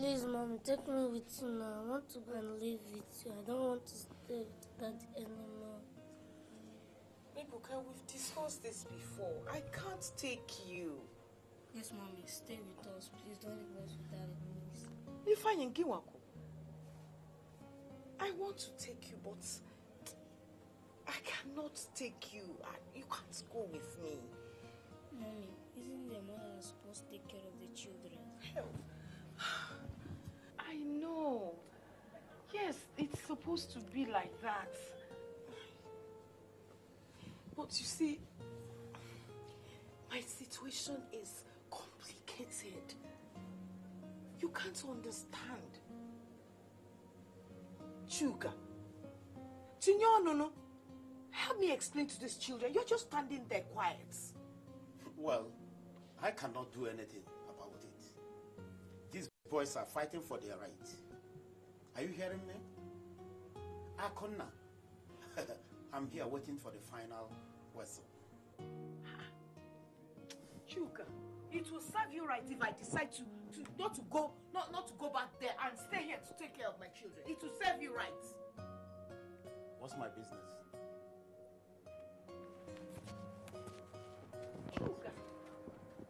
Please, Mommy, take me with you now. I want to go and live with you. I don't want to stay with Daddy anymore. Ebuka, we've discussed this before. I can't take you. Yes, Mommy, stay with us. Please don't leave us with Daddy, please. I want to take you, but I cannot take you. You can't go with me. Mommy, isn't your mother supposed to take care of the children? Hell. I know. Yes, it's supposed to be like that. But you see, my situation is complicated. You can't understand. Chuka. No. Help me explain to these children. You're just standing there quiet. Well, I cannot do anything about it. These boys are fighting for their rights. Are you hearing me? Akonna. I'm here waiting for the final whistle. Chuka, it will serve you right if I decide not to go back there and stay here to take care of my children. It will serve you right. What's my business?